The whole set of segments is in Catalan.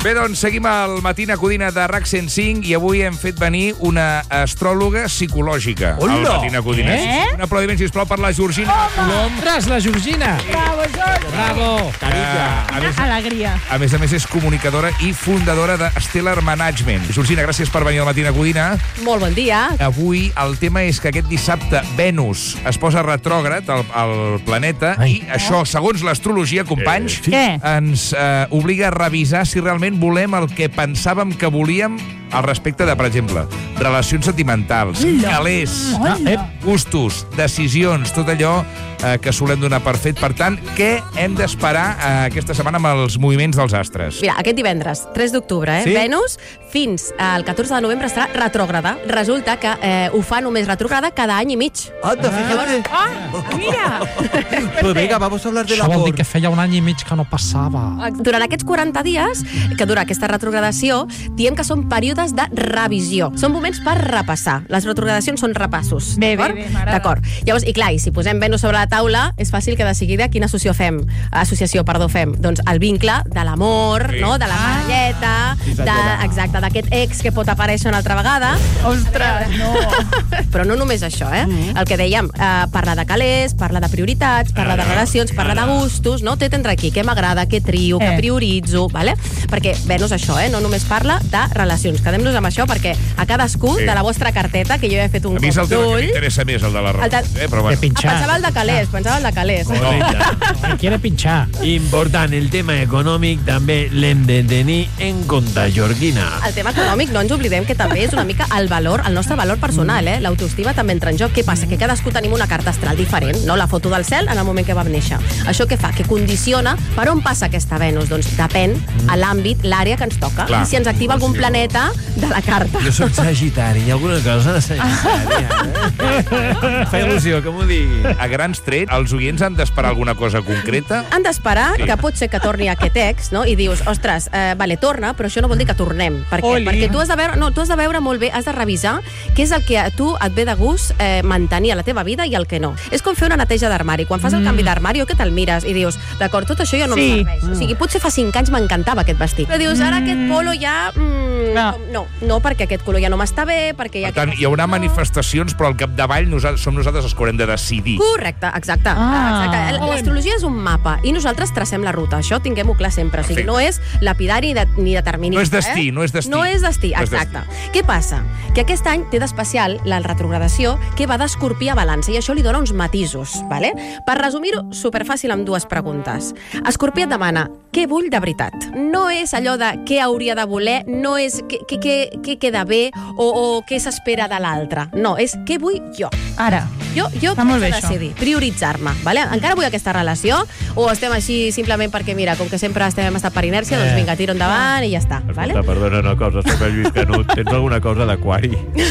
Bé, doncs, seguim al Matina Codina de RAC 105 i avui hem fet venir una astròloga psicològica al Matina Codina. Un aplaudiment, sisplau, per la Georgina Colom. Ostres, la Georgina! Bravo, George! Bravo! Una alegria. A més, és comunicadora i fundadora de Stellar Management. Georgina, gràcies per venir al Matina Codina. Molt bon dia. Avui el tema és que aquest dissabte Venus es posa retrògrad al planeta i això, segons l'astrologia, companys, ens obliga a revisar si realment volem el que pensàvem que volíem al respecte de, per exemple, relacions sentimentals, calés, gustos, decisions, tot allò que solem donar per fet. Per tant, què hem d'esperar aquesta setmana amb els moviments dels astres? Mira, aquest divendres, 3 d'octubre, Venus, fins al 14 de novembre estarà retrògrada. Resulta que ho fa només retrògrada cada any i mig. Mira! Pues venga, vamos a hablar del Això vol amor. dir que feia un any i mig que no passava. Durant aquests 40 dies que dura aquesta retrogradació, diem que són períodes de revisió. Són moments per repassar. Les retrogradacions són repassos. Bé, m'agrada. D'acord. Llavors, i clar, i si posem Venus sobre la taula, és fàcil que de seguida quina associació fem. Doncs el vincle de l'amor, no? De la parelleta, exacte, d'aquest ex que pot aparèixer una altra vegada. Ostres, no. Però no només això, El que dèiem, parla de calés, parla de prioritats, parla de relacions, parla de gustos, no? Té d'entrar aquí, què m'agrada, què trio, què prioritzo, vale? Perquè Venus això, no només parla de relacions. Quedem-nos amb això perquè a cadascú de la vostra carteta, que jo he fet un A mi és el tema que m'interessa més, el de la relació. Però bueno. Pensava el de calés, Me quiere pinchar. Important, el tema econòmic també l'hem de tenir en compte, Georgina. El tema econòmic, no ens oblidem que també és una mica el nostre valor personal, l'autoestima també entra en joc. Què passa? Que cadascú tenim una carta astral diferent, no? La foto del cel en el moment que vam néixer. Això què fa? Que condiciona per on passa aquesta Venus. Doncs depèn a l'àmbit, l'àrea que ens toca. Clar. I si ens activa algun planeta de la carta. Jo soc sagitari, hi ha alguna cosa de sagitari. Fa il·lusió que m'ho digui. A grans trets, els oients han d'esperar alguna cosa concreta? Han d'esperar que pot ser que torni aquest ex, no? I dius, ostres, vale, torna, però això no vol dir que tornem. Per què? Perquè tu has de veure molt bé, has de revisar què és el que a tu et ve de gust mantenir a la teva vida i el que no. És com fer una neteja d'armari. Quan fas el canvi d'armari, que te'l mires i dius, d'acord, tot això ja no em serveix. O sigui, potser fa 5 anys m'encantava aquest vestit. Però dius, ara aquest polo ja... No, perquè aquest color ja no m'està bé, perquè ja... Per tant, hi haurà manifestacions, però al capdavall som nosaltres els que haurem de decidir. Correcte, exacte. L'astrologia és un mapa i nosaltres tracem la ruta. Això tinguem-ho clar sempre. O sigui, no és lapidari ni determinista. No és destí, no és destí. No és destí, exacte. Què passa? Que aquest any té d'especial la retrogradació que va d'Escorpí a Balança i això li dona uns matisos, vale? Per resumir-ho superfàcil amb 2 preguntes. Escorpí et demana què vull de veritat. No és allò de què hauria de voler, no és què queda bé o què s'espera de l'altre. No, és què vull jo. Ara. Jo he de decidir, prioritzar-me, vale? Encara vull aquesta relació o estem així simplement perquè, mira, com que sempre hem estat per inèrcia, doncs vinga, tiro endavant i ja està, vale? Escolta, perdona una cosa, soc el Lluís Canut. Tens alguna cosa d'Aquari?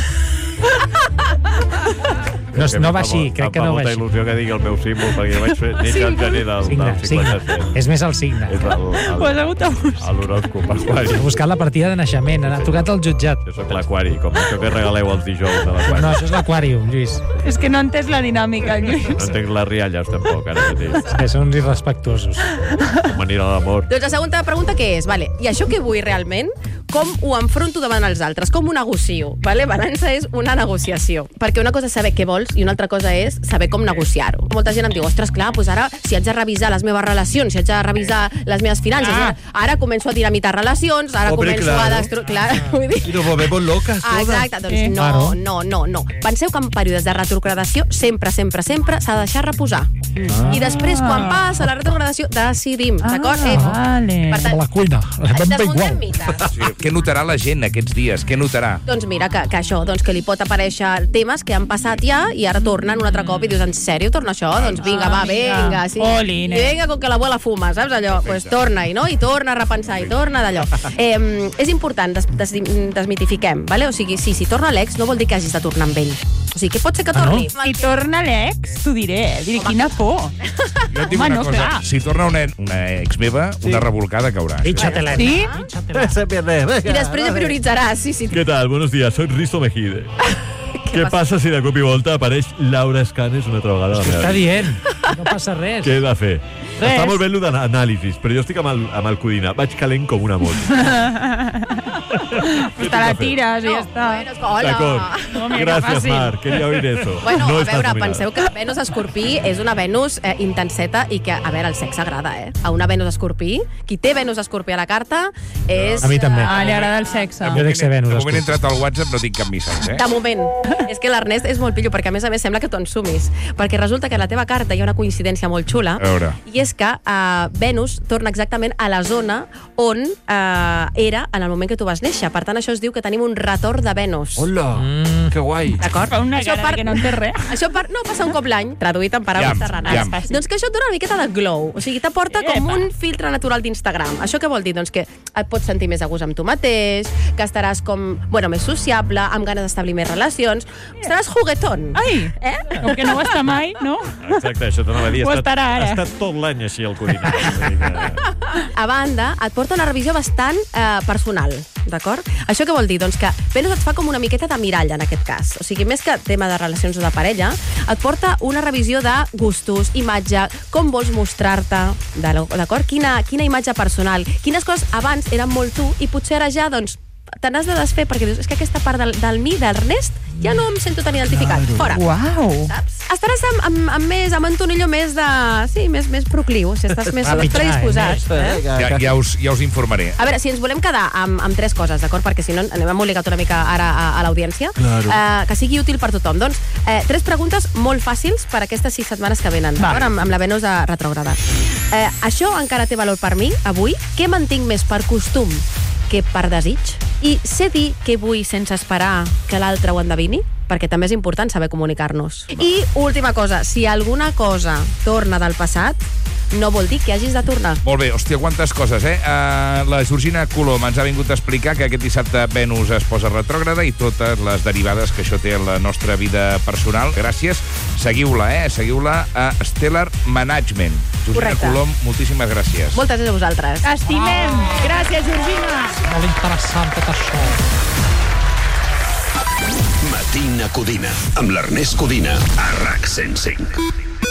No va així, crec que no va així. Em fa molta il·lusió que digui el meu símbol, perquè jo vaig néixer al gener del 57. És més el signe. És l'horòscop, Aquari. He buscat la partida de naixement, ha tocat el jutjat. Jo soc l'Aquari, com això que regaleu els dijous de l'Aquari. No, això és l'Aquàrium, Lluís. És que no he entès la dinàmica, Lluís. No entenc les rialles, tampoc, ara mateix. Que són uns irrespectuosos. Com anirà l'amor. Doncs la segona pregunta què és? Vale, i això que vull realment? Com ho enfronto davant els altres? Com ho negocio? Vale? Balança és una negociació. Perquè una cosa és saber què vols i una altra cosa és saber com negociar-ho. Molta gent em diu, ostres, clar, doncs ara, si haig de revisar les meves relacions, si haig de revisar les meves finances, ara començo a dinamitar relacions, ara començo a destruir... Clar, vull dir... I nos volvemos locas todas. Exacte, doncs no. Penseu que en períodes de retrogradació sempre s'ha de deixar reposar. I després, quan passa la retrogradació, decidim, d'acord? Vale. Per tant, a la cuina, desmuntem mites. Què notarà la gent aquests dies? Què notarà? Doncs mira, que això, que li pot aparèixer temes que han passat ja i ara tornen un altre cop i dius, en sèrio, torna això? Doncs vinga, vinga, sí. I vinga, com que l'abuela fuma, saps allò? Doncs torna-hi, no? I torna a repensar, i torna d'allò. És important, desmitifiquem, vale? O sigui, si torna l'ex, no vol dir que hagis de tornar amb ell. O sigui, que pot ser que torni. Si torna l'ex, t'ho diré. Diré, quina por. Jo et dic una cosa, si torna una ex meva, una revolcada caurà. Échatela. ¿Sí? I després ja prioritzaràs, sí. ¿Qué tal? Buenos días, soy Risto Mejide. ¿Qué pasa si de cop i volta apareix Laura Escanes una altra vegada? Què està dient? No passa res. Què he de fer? Res. Està molt bé allò d'anàlisis, però jo estic amb el Codina. Vaig calent com una moto. Te la tires i ja està. Hola. D'acord. No, mira, Gràcies, fàcil. Marc. Quería oír eso. Bueno, no a estàs veure, nominada. penseu que Venus Escorpí és una Venus intenseta i que, a veure, el sexe agrada, A una Venus Escorpí, qui té Venus Escorpí a la carta és... A mi també. Ah, li agrada el sexe. Jo dic ser Venus. De moment he escolta. entrat al WhatsApp, no tinc cap missatge, De moment. És que l'Ernest és molt pillo, perquè a més sembla que t'ho ensumis. Perquè resulta que a la teva carta hi ha una coincidència molt xula, A veure. i és que Venus torna exactament a la zona on era en el moment que tu vas néixer. Per tant, això es diu que tenim un retorn de Venus. Hola, que guai. D'acord? Fa una cara que no entén res. Això no passa un cop l'any, traduït en paraules Llamp, terrenals. llamp. Doncs que això et dona una miqueta de glow. O sigui, t'aporta com un filtre natural d'Instagram. Això què vol dir? Doncs que et pots sentir més a gust amb tu mateix, que estaràs com, més sociable, amb ganes d'establir més relacions. Estaràs juguetón. Ai, com que no ho està mai, no? Exacte, això t'anava a dir. Ho estarà ara. Ha estat tot l'any així el Codina. A banda, et porta una revisió bastant personal, d'acord? Això què vol dir? Doncs que Venus et fa com una miqueta de mirall, en aquest cas. O sigui, més que tema de relacions o de parella, et porta una revisió de gustos, imatge, com vols mostrar-te, d'acord? Quina imatge personal, quines coses abans eren molt tu i potser ara ja, doncs, te n'has de desfer perquè dius, és que aquesta part del mi, del Ernest, ja no em sento tan identificat. Fora. Uau. Saps? Estaràs amb un tonillo més de... Sí, més procliu, si estàs més predisposat. Ja us informaré. A veure, si ens volem quedar amb 3 coses, d'acord? Perquè si no anem embolicat una mica ara a l'audiència. Claro. Que sigui útil per tothom. Doncs, 3 preguntes molt fàcils per aquestes 6 setmanes que venen, d'acord? Amb la Venus retrògrada. Això encara té valor per mi, avui. Què mantinc més per costum que per desig? I sé dir què vull sense esperar que l'altre ho endevini? Perquè també és important saber comunicar-nos. I última cosa, si alguna cosa torna del passat, no vol dir que hagis de tornar. Molt bé, hòstia, quantes coses, La Georgina Colom ens ha vingut a explicar que aquest dissabte Venus es posa retrògrada i totes les derivades que això té en la nostra vida personal. Gràcies. Seguiu-la, Seguiu-la a Stellar Management. Georgina Correcte. Colom, moltíssimes gràcies. Moltes gràcies a vosaltres. Estimem. Gràcies, Georgina. Molt interessant tot això. Matina Codina, amb l'Ernest Codina, a RAC 105.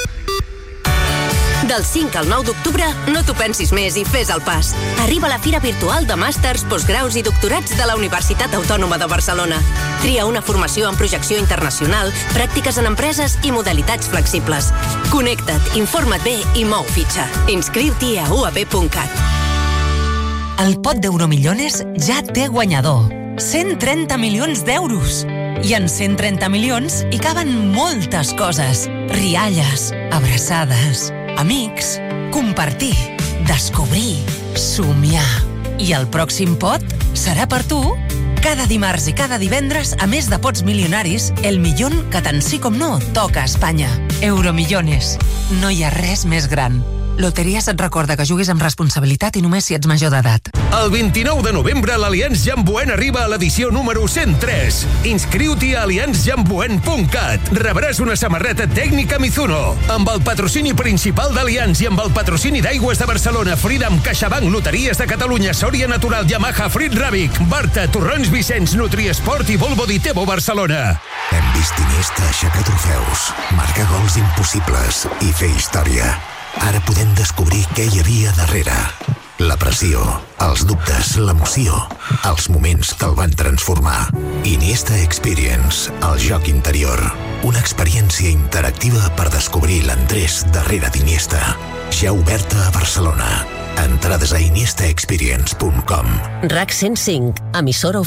Del 5 al 9 d'octubre, no t'ho pensis més i fes el pas. Arriba la Fira Virtual de Màsters, Postgraus i Doctorats de la Universitat Autònoma de Barcelona. Tria una formació en projecció internacional, pràctiques en empreses i modalitats flexibles. Connecta't, informa't bé i mou fitxa. Inscriu-t'hi a uab.cat. El pot d'Euromillones ja té guanyador. 130 milions d'euros. I en 130 milions hi caben moltes coses. Rialles, abraçades, amics, compartir, descobrir, somiar. I el pròxim pot serà per tu. Cada dimarts i cada divendres, a més de pots milionaris, el millón que tant sí com no toca a Espanya. Euromillones. No hi ha res més gran. Loteries et recorda que juguis amb responsabilitat i només si ets major d'edat. El 29 de novembre l'Allianz Jamboen arriba a l'edició número 103. Inscriu-t'hi a allianzjamboen.cat. Rebràs una samarreta tècnica Mizuno. Amb el patrocini principal d'Allianz i amb el patrocini d'Aigües de Barcelona, Freedom, CaixaBank, Loteries de Catalunya, Sòria Natural, Yamaha, Frit Ràbic, Barta, Torrons Vicenç, Nutriesport i Volvo Ditebo Barcelona. Hem vist Iniesta aixecar trofeus, marcar gols impossibles i fer història. Ara podem descobrir què hi havia darrere. La pressió, els dubtes, l'emoció, els moments que el van transformar. Iniesta Experience, el joc interior. Una experiència interactiva per descobrir l'Andrés darrere d'Iniesta. Ja oberta a Barcelona. Entrades a iniestaexperience.com. RAC 105, emissora